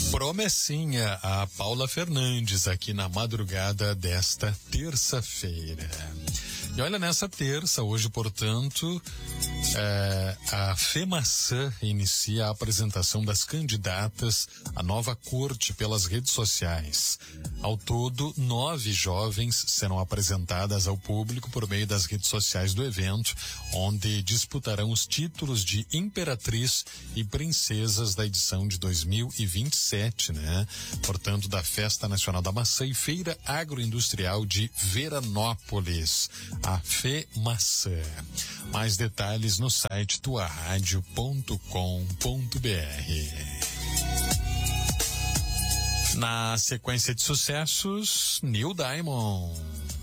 Promessinha, a Paula Fernandes aqui na madrugada desta terça-feira. E olha, nessa terça, hoje, portanto, a FEMAÇã inicia a apresentação das candidatas à nova corte pelas redes sociais. Ao todo, 9 jovens serão apresentadas ao público por meio das redes sociais do evento, onde disputarão os títulos de imperatriz e princesas da edição de 2027, né? Portanto, da Festa Nacional da Maçã e Feira Agroindustrial de Veranópolis, a FEMAÇã. Mais detalhes no site tuaradio.com.br. Na sequência de sucessos, Neil Diamond.